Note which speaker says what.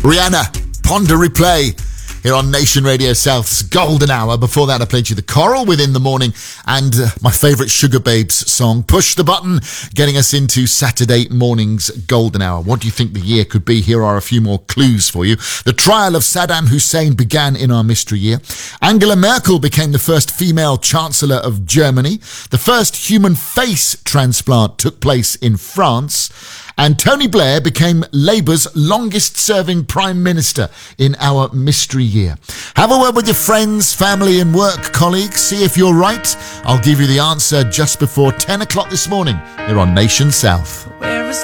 Speaker 1: Rihanna, Ponder Replay, here on Nation Radio South's Golden Hour. Before that, I played you The Coral Within the Morning and my favourite Sugar Babes song, Push the Button, getting us into Saturday morning's Golden Hour. What do you think the year could be? Here are a few more clues for you. The trial of Saddam Hussein began in our mystery year. Angela Merkel became the first female Chancellor of Germany. The first human face transplant took place in France. And Tony Blair became Labour's longest-serving Prime Minister in our mystery year. Have a word with your friends, family and work colleagues. See if you're right. I'll give you the answer just before 10 o'clock this morning here on Nation South.